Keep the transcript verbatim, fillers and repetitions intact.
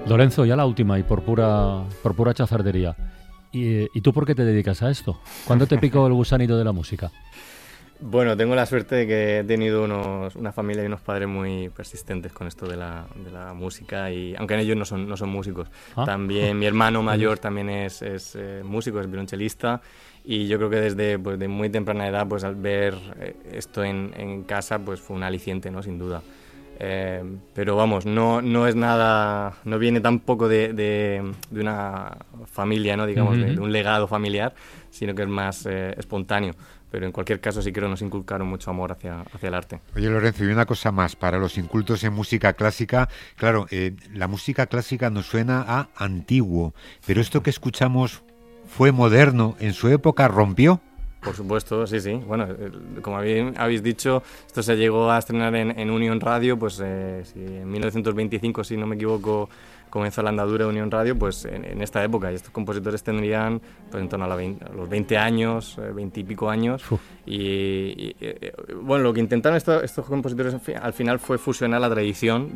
Lorenzo, ya la última y por pura, por pura chafardería. ¿Y, ¿Y tú por qué te dedicas a esto? ¿Cuándo te picó el gusanito de la música? Bueno, tengo la suerte de que he tenido unos, una familia y unos padres muy persistentes con esto de la, de la música, y aunque ellos no son, no son músicos. ¿Ah? También mi hermano mayor también es, es eh, músico, es violonchelista, y yo creo que desde pues, de muy temprana edad, pues al ver eh, esto en, en casa, pues fue un aliciente, ¿no? Sin duda. Eh, pero vamos, no, no es nada, no viene tampoco de, de, de una familia, ¿no? Digamos, uh-huh. de, de un legado familiar, sino que es más eh, espontáneo. Pero en cualquier caso sí creo que nos inculcaron mucho amor hacia, hacia el arte. Oye, Lorenzo, y una cosa más, para los incultos en música clásica, claro, eh, la música clásica nos suena a antiguo, pero esto que escuchamos fue moderno, en su época rompió. Por supuesto, sí, sí. Bueno, como habéis dicho, esto se llegó a estrenar en, en Unión Radio, pues eh, si en mil novecientos veinticinco, si no me equivoco, comenzó la andadura de Unión Radio, pues en, en esta época, y estos compositores tendrían pues en torno a, la veinte, a los veinte años, veinte y pico años, y, y, y bueno, lo que intentaron estos, estos compositores al final fue fusionar la tradición